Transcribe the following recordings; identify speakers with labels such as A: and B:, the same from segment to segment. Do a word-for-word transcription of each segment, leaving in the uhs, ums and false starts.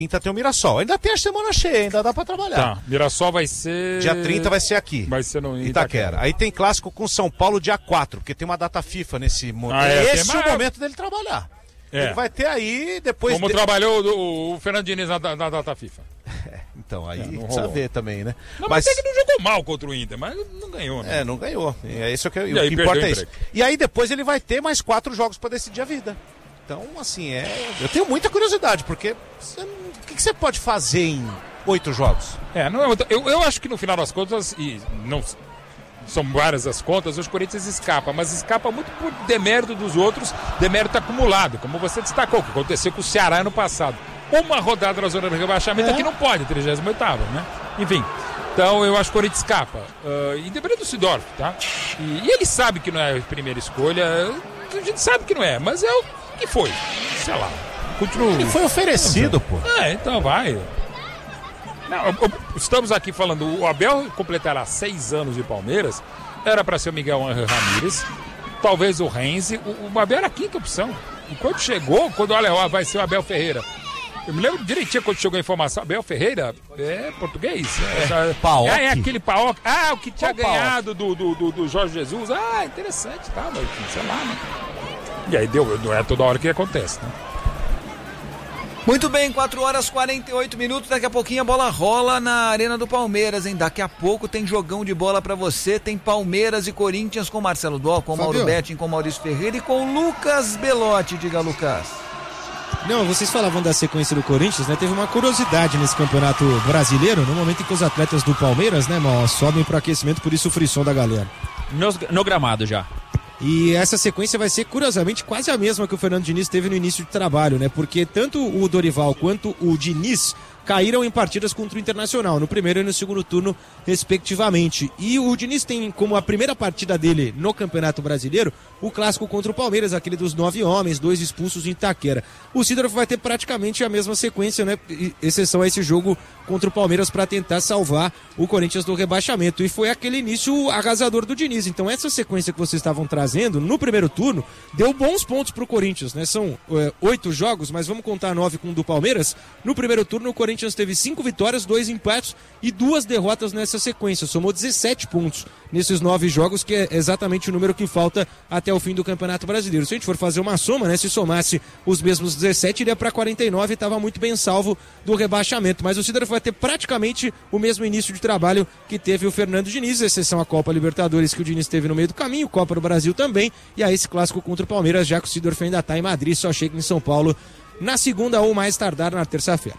A: Quinta tem o Mirassol. Ainda tem a semana cheia, ainda dá pra trabalhar.
B: Tá, Mirassol vai ser...
A: Dia trinta vai ser aqui.
B: Vai ser no
A: Itaquera.
B: Itaquera.
A: Aí tem clássico com São Paulo dia quatro, porque tem uma data FIFA nesse momento.
B: Ah, é,
A: Esse
B: tem...
A: é o momento dele trabalhar. É. Ele vai ter aí depois...
B: Como
A: de...
B: trabalhou o, o Fernando Diniz na, na data FIFA.
A: É, então, aí
B: é,
A: precisa ver também, né?
B: Não, mas é que não jogou mal contra o Inter, mas não ganhou, né?
A: É, não ganhou. É isso que, eu,
B: e
A: o
B: aí,
A: que importa é isso. E aí depois ele vai ter mais quatro jogos pra decidir a vida. Então, assim, é... eu tenho muita curiosidade, porque você... o que, que você pode fazer em oito jogos?
B: É, não, eu, eu acho que no final das contas, e não são várias as contas, os Corinthians escapa, mas escapa muito por demérito dos outros, demérito acumulado, como você destacou, o que aconteceu com o Ceará ano passado. Uma rodada na zona de rebaixamento é. Aqui não pode, trigésima oitava, né? Enfim, então eu acho que o Corinthians escapa, uh, independente do Sidorf, tá? E, e ele sabe que não é a primeira escolha, a gente sabe que não é, mas é o que foi, sei lá. Continua...
A: Ele foi oferecido, pô.
B: É, então vai. Não, estamos aqui falando, o Abel completará seis anos de Palmeiras, era para ser o Miguel Ángel Ramírez, talvez o Renzi, o, o Abel era a quinta opção. E quando chegou, quando olha, ó, vai ser o Abel Ferreira. Eu me lembro direitinho quando chegou a informação, Abel Ferreira é português? É, é,
A: Paok.
B: é, é aquele Paok. Ah, o que tinha
A: Qual
B: ganhado do, do, do, do Jorge Jesus. Ah, interessante, tá, mas sei lá, né? E aí deu, não é toda hora que acontece, né?
C: Muito bem, quatro horas e quarenta e oito minutos, daqui a pouquinho a bola rola na Arena do Palmeiras, hein? Daqui a pouco tem jogão de bola pra você, tem Palmeiras e Corinthians com Marcelo Dó, com Fabio. Mauro Betting, com Maurício Ferreira e com Lucas Belotti, diga Lucas.
D: Não, vocês falavam da sequência do Corinthians, né? Teve uma curiosidade nesse campeonato brasileiro, no momento em que os atletas do Palmeiras, né, mal, sobem pro aquecimento, por isso o frisson da galera.
E: No, no gramado já.
D: E essa sequência vai ser, curiosamente, quase a mesma que o Fernando Diniz teve no início de trabalho, né? Porque tanto o Dorival quanto o Diniz caíram em partidas contra o Internacional, no primeiro e no segundo turno, respectivamente. E o Diniz tem como a primeira partida dele no Campeonato Brasileiro o clássico contra o Palmeiras, aquele dos nove homens, dois expulsos em Itaquera. O Sidorf vai ter praticamente a mesma sequência, né? Exceção a esse jogo contra o Palmeiras para tentar salvar o Corinthians do rebaixamento. E foi aquele início arrasador do Diniz. Então essa sequência que vocês estavam trazendo no primeiro turno deu bons pontos pro Corinthians, né? São é, oito jogos, mas vamos contar nove com o do Palmeiras. No primeiro turno o Corinthians teve cinco vitórias, dois empates e duas derrotas nessa sequência. Somou dezessete pontos nesses nove jogos, que é exatamente o número que falta até o fim do Campeonato Brasileiro. Se a gente for fazer uma soma, né? Se somasse os mesmos dezessete, iria para quarenta e nove e estava muito bem salvo do rebaixamento. Mas o Sidorf vai ter praticamente o mesmo início de trabalho que teve o Fernando Diniz, exceção a Copa Libertadores que o Diniz teve no meio do caminho, Copa do Brasil também, e aí esse clássico contra o Palmeiras, já que o Sidorf ainda está em Madrid, só chega em São Paulo na segunda ou mais tardar na terça-feira.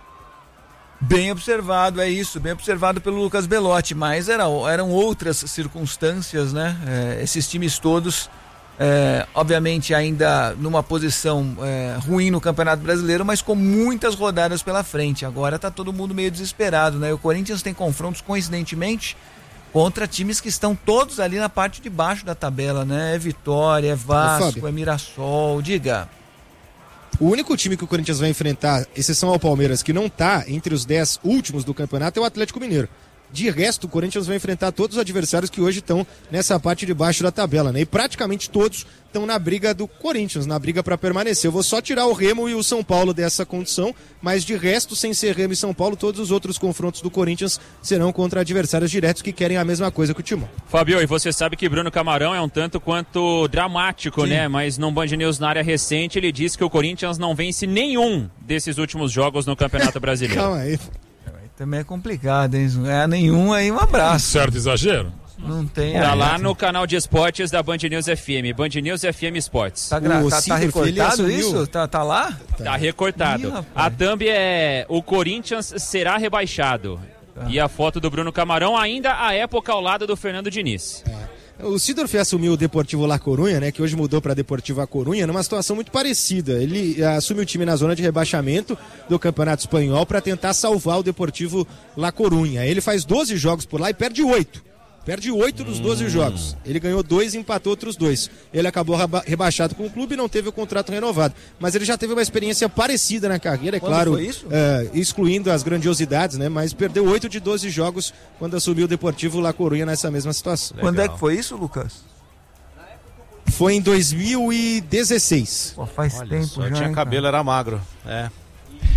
C: Bem observado, é isso, bem observado pelo Lucas Belotti, mas era, eram outras circunstâncias, né? É, esses times todos, é, obviamente ainda numa posição é, ruim no Campeonato Brasileiro, mas com muitas rodadas pela frente. Agora tá todo mundo meio desesperado, né? O Corinthians tem confrontos, coincidentemente, contra times que estão todos ali na parte de baixo da tabela, né? É Vitória, é Vasco, é Mirassol, diga...
D: O único time que o Corinthians vai enfrentar, exceção ao Palmeiras, que não está entre os dez últimos do campeonato, é o Atlético Mineiro. De resto, o Corinthians vai enfrentar todos os adversários que hoje estão nessa parte de baixo da tabela, né? E praticamente todos estão na briga do Corinthians, na briga para permanecer. Eu vou só tirar o Remo e o São Paulo dessa condição, mas de resto, sem ser Remo e São Paulo, todos os outros confrontos do Corinthians serão contra adversários diretos que querem a mesma coisa que o Timão.
E: Fabio, e você sabe que Bruno Camarão é um tanto quanto dramático, Sim. né? Mas num Band News na área recente, ele disse que o Corinthians não vence nenhum desses últimos jogos no Campeonato Brasileiro.
D: Calma aí.
C: Também é complicado, hein? Não ganhar nenhum aí, um abraço.
B: Certo exagero?
C: Não tem.
E: Tá lá no canal de esportes da Band News F M, Band News F M Esportes.
C: Tá, gra... tá, tá recortado isso? Tá, tá lá?
E: Tá, tá recortado. Ih, a thumb é: o Corinthians será rebaixado. Tá. E a foto do Bruno Camarão ainda à época ao lado do Fernando Diniz.
D: É. O Sidorf assumiu o Deportivo La Coruña, né, que hoje mudou para Deportivo A Coruña, numa situação muito parecida. Ele assume o time na zona de rebaixamento do Campeonato Espanhol para tentar salvar o Deportivo La Coruña. Ele faz doze jogos por lá e perde oito. Perde oito dos doze jogos. Ele ganhou dois e empatou outros dois. Ele acabou reba- rebaixado com o clube e não teve o contrato renovado. Mas ele já teve uma experiência parecida na carreira, é
C: quando
D: claro,
C: foi isso?
D: É, excluindo as grandiosidades, né? Mas perdeu oito de doze jogos quando assumiu o Deportivo La Coruña nessa mesma situação.
C: Legal. Quando é que foi isso, Lucas?
D: Foi em dois mil e dezesseis.
C: Pô, faz
A: Olha,
C: tempo
A: só
C: já,
A: tinha
C: hein,
A: cabelo,
C: cara?
A: era magro. É.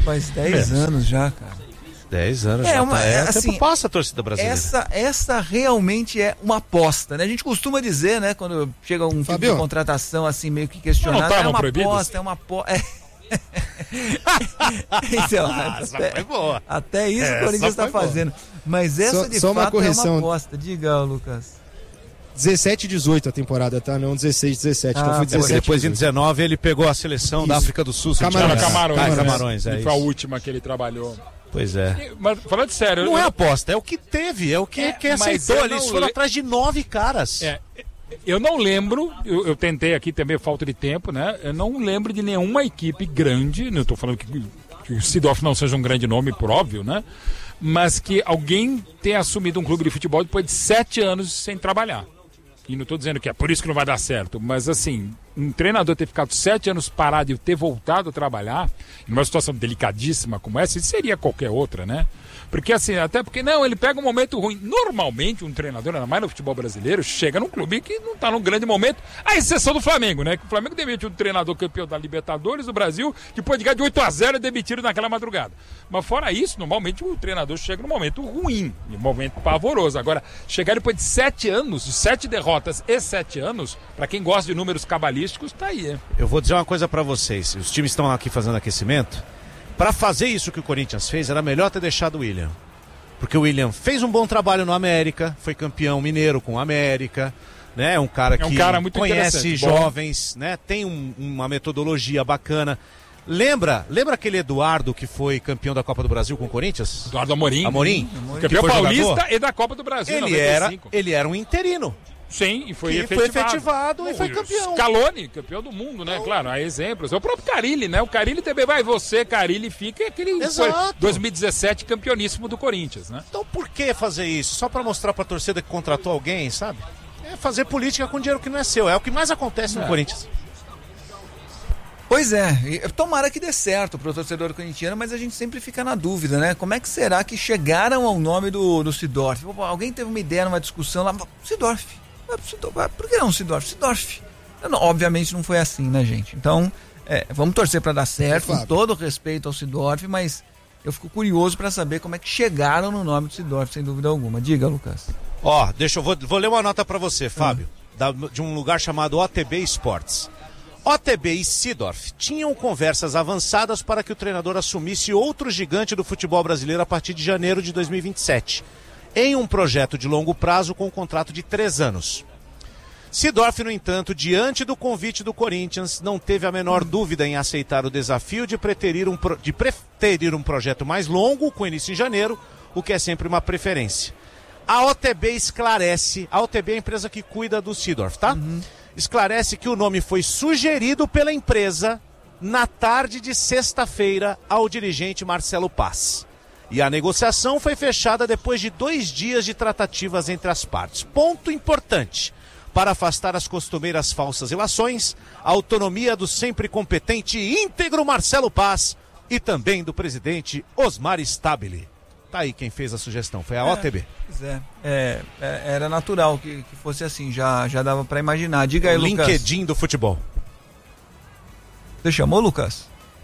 C: Faz dez anos já, cara.
A: dez anos
C: é
A: já
C: uma,
A: tá, é,
C: assim,
A: tempo passa a torcida brasileira.
C: Essa, essa realmente é uma aposta, né? A gente costuma dizer, né, quando chega um tipo
D: Fabio.
C: de contratação assim meio que questionada,
B: Não, tá,
C: é
B: não
C: uma
B: proibidos?
C: aposta, é uma aposta. É. então,
A: Essa
C: até,
A: foi boa.
C: até isso
A: Essa
C: o Corinthians está
A: foi boa.
C: fazendo. Mas essa
D: Só-
C: de
D: só uma
C: fato
D: correção.
C: é uma aposta. Diga, Lucas.
D: dezessete e dezoito a temporada, tá? Não dezesseis, dezessete.
C: Ah,
D: então foi
C: pô,
A: Depois,
D: dezessete
A: depois em
D: dezoito.
A: dezenove ele pegou a seleção da
D: Isso.
A: África do Sul. se não
D: Camarões.
A: tiver
B: Camarões.
A: errado.
B: Camarões,
A: Ah,
B: né?
A: Camarões, é
B: Que foi a
A: isso.
B: última que ele trabalhou.
A: Pois é.
B: Mas falando sério,
A: Não
B: eu,
A: é aposta, é o que teve, é o que
B: É,
A: quem
B: mas
A: aceitou
B: eu
A: ali. Eles
B: não
A: foram
B: le-
A: atrás de nove caras.
B: É, eu não lembro, eu, eu tentei aqui também, falta de tempo, né? Eu não lembro de nenhuma equipe grande, não estou falando que, que o Seedorf não seja um grande nome, por óbvio, né? Mas que alguém tenha assumido um clube de futebol depois de sete anos sem trabalhar. E não estou dizendo que é por isso que não vai dar certo, mas assim, um treinador ter ficado sete anos parado e ter voltado a trabalhar, numa situação delicadíssima como essa, isso seria qualquer outra, né? Porque assim, até porque não, ele pega um momento ruim. Normalmente, um treinador, ainda mais no futebol brasileiro, chega num clube que não está num grande momento, à exceção do Flamengo, né? Que o Flamengo demitiu um treinador campeão da Libertadores do Brasil, que pode ganhar de oito a zero e demitido naquela madrugada. Mas fora isso, normalmente o treinador chega num momento ruim, num momento pavoroso. Agora, chegar depois de sete anos, de sete derrotas e sete anos, para quem gosta de números cabalísticos, tá aí, hein?
A: Eu vou dizer uma coisa pra vocês. Os times estão aqui fazendo aquecimento. Pra fazer isso que o Corinthians fez, era melhor ter deixado o William. Porque o William fez um bom trabalho no América, foi campeão mineiro com o América, né? Um cara
B: É um
A: que
B: cara muito
A: conhece
B: interessante,
A: jovens, né? Tem um- uma metodologia bacana. Lembra, lembra aquele Eduardo que foi campeão da Copa do Brasil com o Corinthians?
B: Eduardo Amorim.
A: Amorim?
B: Campeão
A: Que foi
B: paulista
A: jogador?
B: e da Copa do Brasil,
A: Ele
B: noventa e
A: era,
B: cinco.
A: ele era um interino.
B: Sim, e foi
A: Que
B: efetivado.
A: foi efetivado e foi campeão.
B: Scaloni, campeão do mundo, né? Claro, há exemplos. É o próprio Carille, né? O Carille também vai, você, Carille, fica é aquele
A: Exato.
B: foi dois mil e dezessete campeoníssimo do Corinthians, né?
A: Então por que fazer isso? Só pra mostrar pra torcida que contratou alguém, sabe? É fazer política com dinheiro que não é seu. É o que mais acontece no
B: É.
A: Corinthians.
C: Pois é, e tomara que dê certo pro torcedor corintiano, mas a gente sempre fica na dúvida, né? Como é que será que chegaram ao nome do, do Seedorf? Pô, alguém teve uma ideia numa discussão lá, Seedorf, por que não Seedorf? Seedorf. Não, obviamente não foi assim, né, gente? Então, é, vamos torcer para dar certo, com todo respeito ao Seedorf, mas eu fico curioso para saber como é que chegaram no nome do Seedorf, sem dúvida alguma. Diga, Lucas.
A: Ó, deixa eu vou, vou ler uma nota pra você, Fábio, da- de um lugar chamado O T B Sports. O T B e Seedorf tinham conversas avançadas para que o treinador assumisse outro gigante do futebol brasileiro a partir de janeiro de dois mil e vinte e sete, em um projeto de longo prazo com um contrato de três anos. Seedorf, no entanto, diante do convite do Corinthians, não teve a menor dúvida em aceitar o desafio de preterir um, pro- de preferir um projeto mais longo, com início em janeiro, o que é sempre uma preferência. A O T B esclarece, a O T B é a empresa que cuida do Seedorf, tá? Esclarece que o nome foi sugerido pela empresa na tarde de sexta-feira ao dirigente Marcelo Paz. E a negociação foi fechada depois de dois dias de tratativas entre as partes. Ponto importante. Para afastar as costumeiras falsas relações, a autonomia do sempre competente e íntegro Marcelo Paz e também do presidente Osmar Stabile. Tá aí quem fez a sugestão, foi a O T B.
C: Pois é, é, é, era natural que, que fosse assim, já, já dava para imaginar. Diga aí,
A: O
C: Lucas.
A: LinkedIn do futebol.
C: Você chamou, Lucas?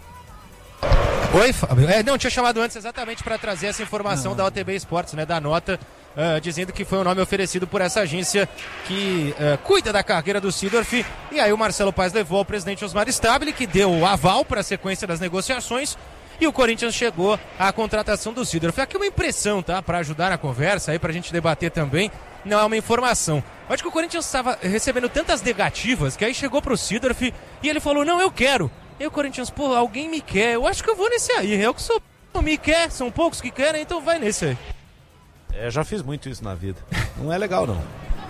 D: Oi, Fábio. É, não, tinha chamado antes exatamente para trazer essa informação não. da O T B Esportes, né, da nota, uh, dizendo que foi o nome oferecido por essa agência que uh, cuida da carreira do Seedorf. E aí o Marcelo Paz levou ao presidente Osmar Stabile, que deu o aval para a sequência das negociações. E o Corinthians chegou à contratação do Seedorf. Aqui uma impressão, tá? Para ajudar na conversa, aí pra gente debater também. Não é uma informação. Eu acho que o Corinthians estava recebendo tantas negativas que aí chegou pro Seedorf e ele falou, não, eu quero. E o Corinthians, pô, alguém me quer. Eu acho que eu vou nesse aí. Eu que sou p... me quer, são poucos que querem, então vai nesse aí.
A: É, já fiz muito isso na vida. Não é legal, não.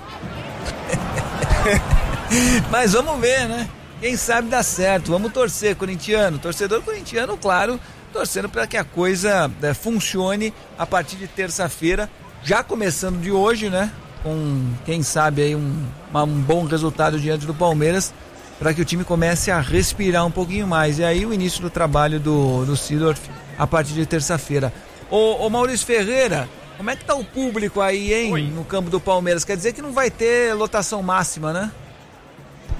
C: Mas vamos ver, né? Quem sabe dá certo. Vamos torcer, corintiano. Torcedor corintiano, claro, torcendo para que a coisa é, funcione a partir de terça-feira, já começando de hoje, né? Com, quem sabe, aí um, uma, um bom resultado diante do Palmeiras, para que o time comece a respirar um pouquinho mais. E aí o início do trabalho do, do Seedorf a partir de terça-feira. Ô, ô Maurício Ferreira, como é que tá o público aí, hein? Oi. No campo do Palmeiras? Quer dizer que não vai ter lotação máxima, né?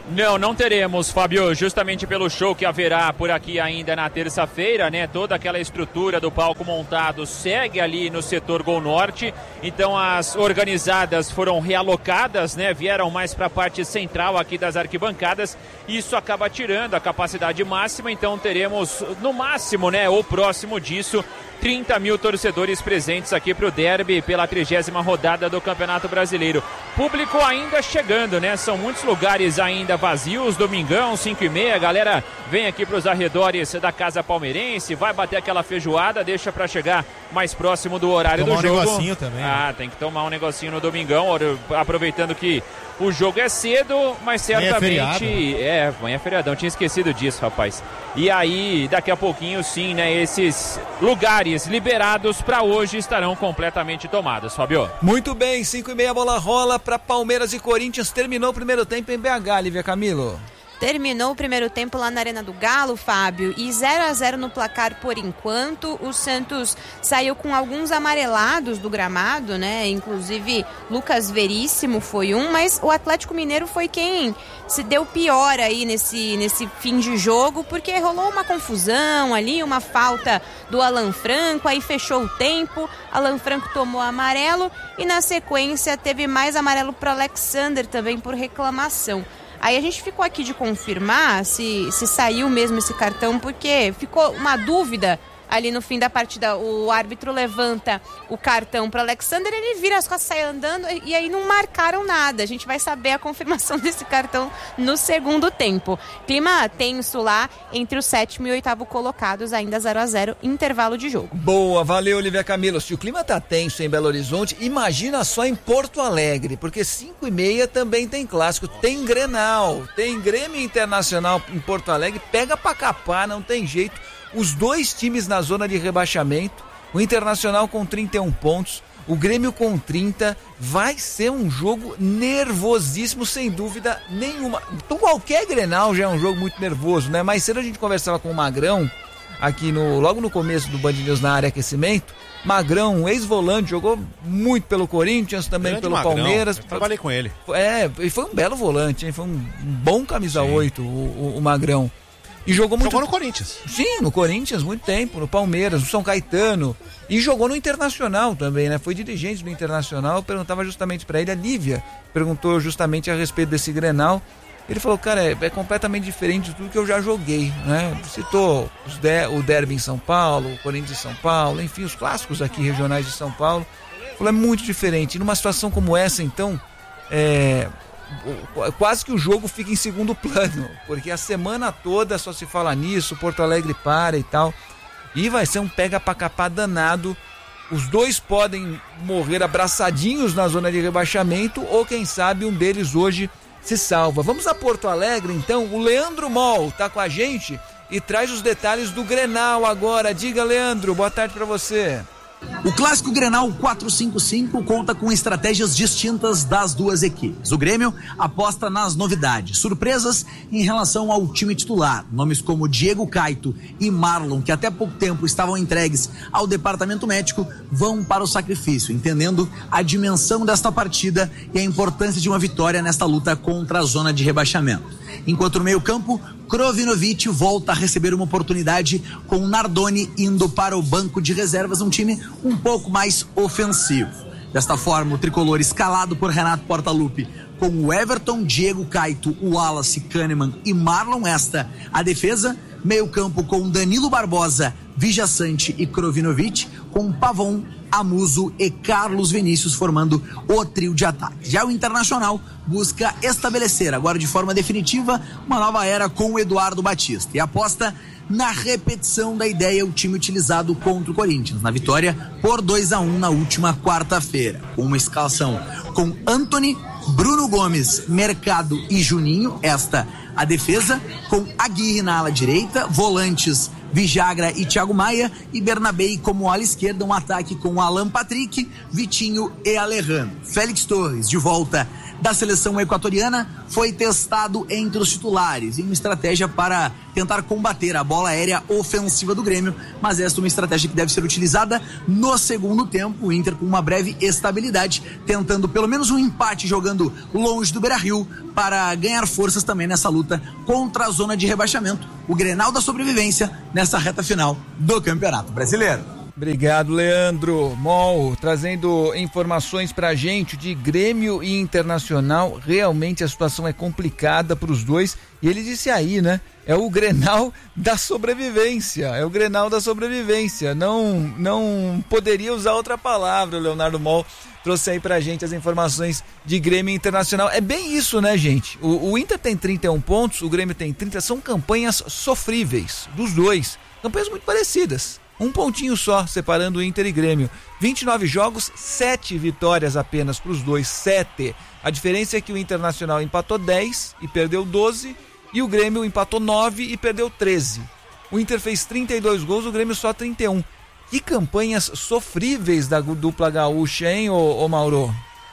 E: Não, não teremos, Fábio, justamente pelo show que haverá por aqui ainda na terça-feira, né? Toda aquela estrutura do palco montado segue ali no setor Gol Norte, então as organizadas foram realocadas, né? Vieram mais para a parte central aqui das arquibancadas, e isso acaba tirando a capacidade máxima, então teremos no máximo, né? Ou próximo disso, trinta mil torcedores presentes aqui para o derby pela trigésima rodada do Campeonato Brasileiro. Público ainda chegando, né? São muitos lugares ainda vazios, domingão, cinco e meia, a galera vem aqui para os arredores da Casa Palmeirense, vai bater aquela feijoada, deixa para chegar mais próximo do horário
F: tomar
E: do jogo.
F: Tomar um negocinho também.
E: Ah,
F: né?
E: Tem que tomar um negocinho no domingão, aproveitando que o jogo é cedo, mas certamente...
F: Amanhã é feriado.
E: É, amanhã é feriadão, tinha esquecido disso, rapaz. E aí, daqui a pouquinho, sim, né, esses lugares liberados para hoje estarão completamente tomados, Fábio.
C: Muito bem, cinco e meia, bola rola para Palmeiras e Corinthians. Terminou o primeiro tempo em B H, Lívia Camilo.
G: Terminou o primeiro tempo lá na Arena do Galo, Fábio, e zero a zero no placar por enquanto. O Santos saiu com alguns amarelados do gramado, né? Inclusive Lucas Veríssimo foi um, mas o Atlético Mineiro foi quem se deu pior aí nesse, nesse fim de jogo, porque rolou uma confusão ali, uma falta do Alan Franco, aí fechou o tempo, Alan Franco tomou amarelo e na sequência teve mais amarelo para o Alexander também por reclamação. Aí a gente ficou aqui de confirmar se, se saiu mesmo esse cartão, porque ficou uma dúvida ali no fim da partida. O árbitro levanta o cartão para Alexander, ele vira as costas, sai andando e aí não marcaram nada. A gente vai saber a confirmação desse cartão no segundo tempo. Clima tenso lá entre o sétimo e o oitavo colocados, ainda zero a zero, intervalo de jogo.
C: Boa, valeu, Olivia Camilo. Se o clima tá tenso em Belo Horizonte, imagina só em Porto Alegre, porque cinco e meia também tem clássico, tem Grenal, tem Grêmio Internacional em Porto Alegre, pega pra capar, não tem jeito. Os dois times na zona de rebaixamento, o Internacional com trinta e um pontos, o Grêmio com trinta, vai ser um jogo nervosíssimo, sem dúvida nenhuma. Então qualquer Grenal já é um jogo muito nervoso, né? Mais cedo a gente conversava com o Magrão, aqui no, logo no começo do Band News na área aquecimento. Magrão, um ex-volante, jogou muito pelo Corinthians, também
A: Grande
C: pelo
A: Magrão.
C: Palmeiras.
A: Eu trabalhei com ele.
C: É, e foi um belo volante, hein? Foi um bom camisa oito, o, o, o Magrão. E jogou muito.
A: Jogou no Corinthians.
C: Sim, no Corinthians, muito tempo, no Palmeiras, no São Caetano. E jogou no Internacional também, né? Foi dirigente do Internacional. Eu perguntava justamente pra ele, a Lívia perguntou justamente a respeito desse Grenal. Ele falou, cara, é, é completamente diferente de tudo que eu já joguei, né? Citou os de, o derby em São Paulo, o Corinthians em São Paulo, enfim, os clássicos aqui regionais de São Paulo. Ele falou, é muito diferente. E numa situação como essa, então, é... quase que o jogo fica em segundo plano, porque a semana toda só se fala nisso, Porto Alegre para e tal, e vai ser um pega pra capar danado. Os dois podem morrer abraçadinhos na zona de rebaixamento, ou quem sabe um deles hoje se salva. Vamos a Porto Alegre então, o Leandro Mol tá com a gente e traz os detalhes do Grenal agora. Diga, Leandro, boa tarde pra você.
H: O clássico Grenal quatrocentos e cinquenta e cinco conta com estratégias distintas das duas equipes. O Grêmio aposta nas novidades, surpresas em relação ao time titular. Nomes como Diego Caito e Marlon, que até pouco tempo estavam entregues ao departamento médico, vão para o sacrifício, entendendo a dimensão desta partida e a importância de uma vitória nesta luta contra a zona de rebaixamento. Enquanto no meio-campo, Krovinovic volta a receber uma oportunidade com o Nardoni indo para o banco de reservas, um time um pouco mais ofensivo. Desta forma, o tricolor escalado por Renato Portaluppi, com o Everton, Diego Caito, o Wallace, Kahneman e Marlon Esta, a defesa, meio-campo com Danilo Barbosa, Vijaçante e Krovinovic, com Pavon, Amuso e Carlos Vinícius formando o trio de ataque. Já o Internacional busca estabelecer, agora de forma definitiva, uma nova era com o Eduardo Batista e aposta na repetição da ideia o time utilizado contra o Corinthians, na vitória por dois a um na última quarta-feira, com uma escalação com Antony, Bruno Gomes, Mercado e Juninho, esta a defesa, com Aguirre na ala direita, volantes Vijagra e Thiago Maia, e Bernabei como ala esquerda, um ataque com Alan Patrick, Vitinho e Alejandro. Félix Torres, de volta da seleção equatoriana, foi testado entre os titulares em uma estratégia para tentar combater a bola aérea ofensiva do Grêmio, mas esta é uma estratégia que deve ser utilizada no segundo tempo. O Inter com uma breve estabilidade, tentando pelo menos um empate jogando longe do Beira-Rio para ganhar forças também nessa luta contra a zona de rebaixamento. O Grenal da sobrevivência nessa reta final do Campeonato Brasileiro.
C: Obrigado, Leandro. Mol, trazendo informações pra gente de Grêmio e Internacional. Realmente a situação é complicada pros dois. E ele disse aí, né? É o Grenal da sobrevivência. É o Grenal da sobrevivência. Não, não poderia usar outra palavra, o Leonardo Mol trouxe aí pra gente as informações de Grêmio e Internacional. É bem isso, né, gente? O, o Inter tem trinta e um pontos, o Grêmio tem trinta. São campanhas sofríveis dos dois. Campanhas muito parecidas. Um pontinho só, separando o Inter e Grêmio. vinte e nove jogos, sete vitórias apenas para os dois, sete. A diferença é que o Internacional empatou dez e perdeu doze, e o Grêmio empatou nove e perdeu treze. O Inter fez trinta e dois gols, o Grêmio só trinta e um. Que campanhas sofríveis da dupla gaúcha, hein, ô, ô Mauro?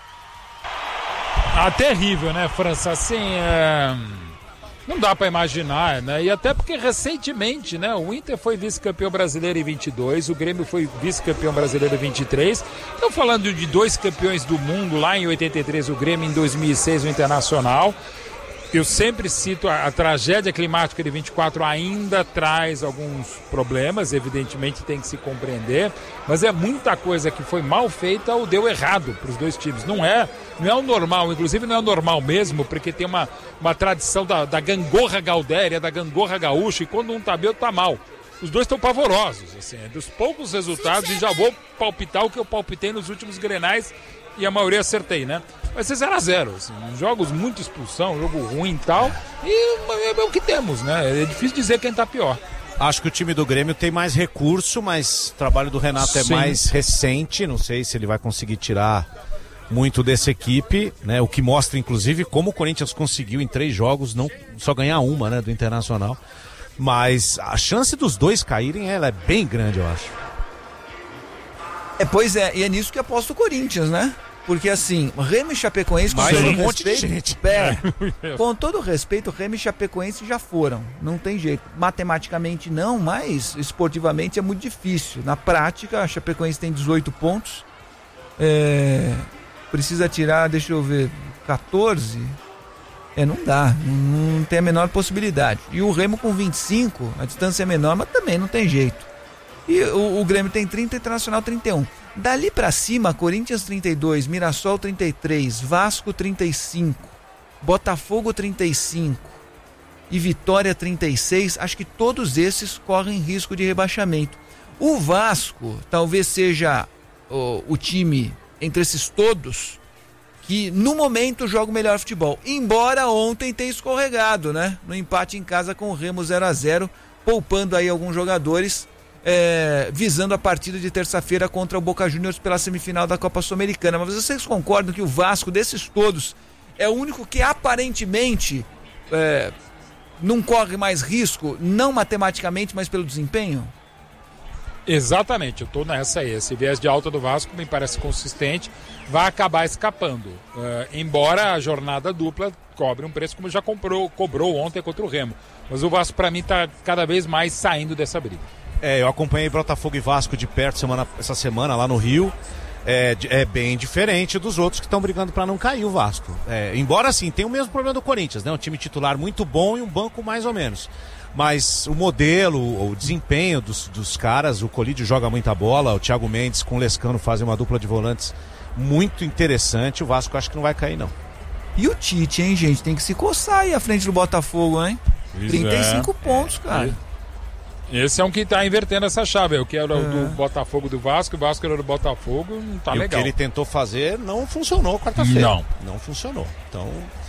B: Ah, terrível, né, França? Assim, é... não dá para imaginar, né? E até porque recentemente, né, o Inter foi vice-campeão brasileiro em vinte e dois, o Grêmio foi vice-campeão brasileiro em vinte e três. Estão falando de dois campeões do mundo, lá em oitenta e três o Grêmio, em dois mil e seis o Internacional. Eu sempre cito a, a tragédia climática de vinte e quatro ainda traz alguns problemas, evidentemente tem que se compreender, mas é muita coisa que foi mal feita ou deu errado para os dois times. Não é, não é o normal, inclusive não é o normal mesmo, porque tem uma, uma tradição da, da gangorra gaudéria, da gangorra gaúcha, e quando um tá bem, outro tá mal. Os dois estão pavorosos, assim, é dos poucos resultados, e já vou palpitar o que eu palpitei nos últimos Grenais, e a maioria acertei, né? Vai ser zero a zero, assim, jogos muito expulsão, jogo ruim e tal, e é, é o que temos, né? É difícil dizer quem tá pior.
A: Acho que o time do Grêmio tem mais recurso, mas o trabalho do Renato é
B: Sim.
A: mais recente, não sei se ele vai conseguir tirar muito dessa equipe, né? O que mostra, inclusive, como o Corinthians conseguiu em três jogos não só ganhar uma, né, do Internacional, mas a chance dos dois caírem, ela é bem grande, eu acho.
C: É, pois é, e é nisso que aposta o Corinthians, né? Porque assim, Remo e Chapecoense, com
A: Mais
C: todo
A: um monte de
C: respeito,
A: gente.
C: Pera, com todo respeito, Remo e Chapecoense já foram. Não tem jeito. Matematicamente não, mas esportivamente é muito difícil. Na prática, a Chapecoense tem dezoito pontos. É, precisa tirar, deixa eu ver, quatorze. É, não dá. Não, não tem a menor possibilidade. E o Remo com vinte e cinco, a distância é menor, mas também não tem jeito. E o, o Grêmio tem trinta, Internacional trinta e um. Dali pra cima, Corinthians trinta e dois, Mirassol trinta e três, Vasco trinta e cinco, Botafogo trinta e cinco e Vitória trinta e seis. Acho que todos esses correm risco de rebaixamento. O Vasco talvez seja o, o time entre esses todos que no momento joga o melhor futebol. Embora ontem tenha escorregado, né? No empate em casa com o Remo zero a zero, poupando aí alguns jogadores. É, visando a partida de terça-feira contra o Boca Juniors pela semifinal da Copa Sul-Americana. Mas vocês concordam que o Vasco, desses todos, é o único que aparentemente é, não corre mais risco, não matematicamente, mas pelo desempenho?
B: Exatamente, eu tô nessa aí. Esse viés de alta do Vasco me parece consistente, vai acabar escapando. Uh, embora a jornada dupla cobre um preço como já comprou, cobrou ontem contra o Remo. Mas o Vasco, para mim, tá cada vez mais saindo dessa briga.
A: É, eu acompanhei Botafogo e Vasco de perto semana, essa semana lá no Rio. É, é bem diferente dos outros que estão brigando para não cair o Vasco. É, embora assim, tem o mesmo problema do Corinthians, né? Um time titular muito bom e um banco mais ou menos. Mas o modelo, o desempenho dos, dos caras, o Colídio joga muita bola, o Thiago Mendes com o Lescano fazem uma dupla de volantes muito interessante. O Vasco acho que não vai cair, não.
C: E o Tite, hein, gente? Tem que se coçar aí à frente do Botafogo, hein?
B: Isso
C: trinta e cinco
B: é.
C: pontos, cara.
B: É. Esse é um que está invertendo essa chave. Eu quero é. do Botafogo do Vasco, o Vasco era do Botafogo, não tá
A: e
B: legal.
A: O que ele tentou fazer não funcionou quarta-feira.
B: Não.
A: Não funcionou. Então,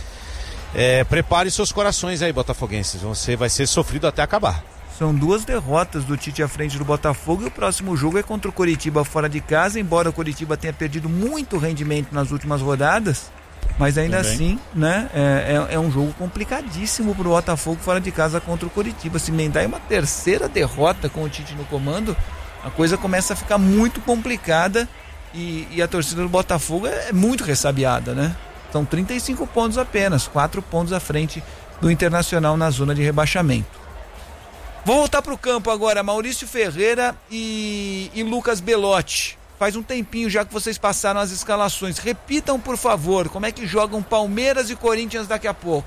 A: é, prepare seus corações aí, botafoguenses. Você vai ser sofrido até acabar.
C: São duas derrotas do Tite à frente do Botafogo e o próximo jogo é contra o Coritiba fora de casa, embora o Coritiba tenha perdido muito rendimento nas últimas rodadas. Mas ainda Também. assim, né, é, é, é um jogo complicadíssimo pro Botafogo fora de casa contra o Coritiba. Se emendar uma terceira derrota com o Tite no comando, a coisa começa a ficar muito complicada e, e a torcida do Botafogo é, é muito ressabiada, né? São trinta e cinco pontos apenas, quatro pontos à frente do Internacional na zona de rebaixamento. Vou voltar pro campo agora, Maurício Ferreira e, e Lucas Belotti. Faz um tempinho já que vocês passaram as escalações. Repitam, por favor, como é que jogam Palmeiras e Corinthians daqui a pouco.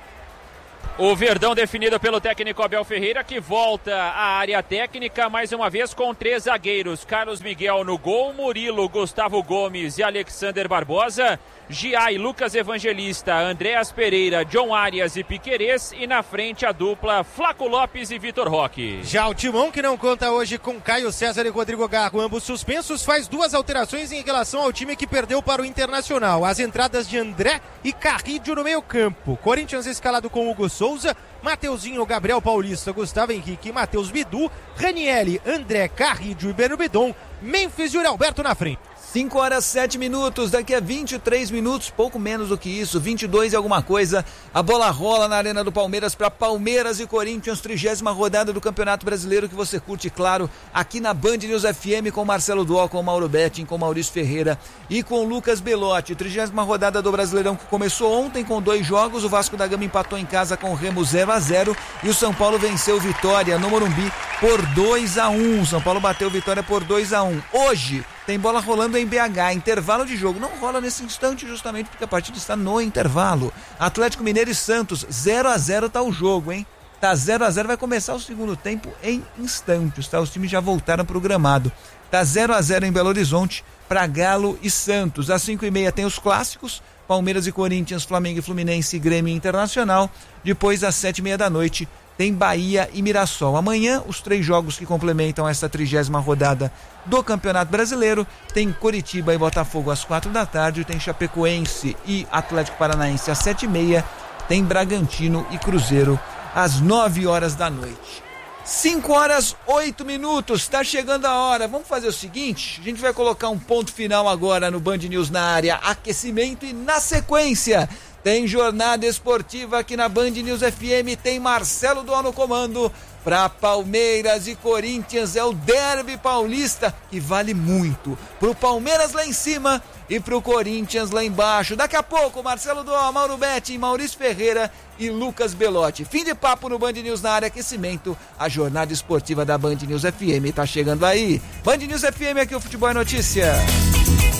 E: O Verdão definido pelo técnico Abel Ferreira, que volta à área técnica mais uma vez com três zagueiros. Carlos Miguel no gol, Murilo, Gustavo Gomes e Alexander Barbosa. Giai, Lucas Evangelista, Andréas Pereira, John Arias e Piquerez. E na frente a dupla Flaco Lopes e Vitor Roque.
D: Já o Timão, que não conta hoje com Caio César e Rodrigo Garro, ambos suspensos, faz duas alterações em relação ao time que perdeu para o Internacional. As entradas de André e Carrídio no meio campo. Corinthians escalado com Hugo Souza, Mateuzinho, Gabriel Paulista, Gustavo Henrique e Matheus Bidu, Ranielli, André, Carrídio e Beno Bidon, Memphis e Uri Alberto na frente.
C: cinco horas, sete minutos, daqui a vinte e três minutos, pouco menos do que isso, vinte e dois e alguma coisa, a bola rola na Arena do Palmeiras para Palmeiras e Corinthians, trigésima rodada do Campeonato Brasileiro, que você curte, claro, aqui na Band News F M, com Marcelo Duó, com Mauro Betting, com Maurício Ferreira e com Lucas Belotti. Trigésima rodada do Brasileirão, que começou ontem com dois jogos. O Vasco da Gama empatou em casa com o Remo zero a zero e o São Paulo venceu Vitória no Morumbi por dois a um. São Paulo bateu Vitória por dois a um. Hoje tem bola rolando em B H, intervalo de jogo. Não rola nesse instante justamente porque a partida está no intervalo. Atlético Mineiro e Santos, zero a zero tá o jogo, hein? Tá zero a zero, vai começar o segundo tempo em instantes, tá? Os times já voltaram pro gramado. Tá zero a zero em Belo Horizonte para Galo e Santos. Às cinco e meia tem os clássicos, Palmeiras e Corinthians, Flamengo e Fluminense, Grêmio e Internacional. Depois, às sete e meia da noite, tem Bahia e Mirassol. Amanhã, os três jogos que complementam essa trigésima rodada do Campeonato Brasileiro. Tem Coritiba e Botafogo às quatro da tarde, tem Chapecoense e Atlético Paranaense às sete e meia, tem Bragantino e Cruzeiro às nove horas da noite. cinco horas, oito minutos, tá chegando a hora. Vamos fazer o seguinte, a gente vai colocar um ponto final agora no Band News na área aquecimento e na sequência tem jornada esportiva aqui na Band News F M, tem Marcelo Duó no comando para Palmeiras e Corinthians, é o derby paulista que vale muito pro Palmeiras lá em cima e pro Corinthians lá embaixo. Daqui a pouco, Marcelo Duó, Mauro Betti, Maurício Ferreira e Lucas Belotti. Fim de papo no Band News na área aquecimento, a jornada esportiva da Band News F M tá chegando aí. Band News F M, aqui o Futebol é Notícia.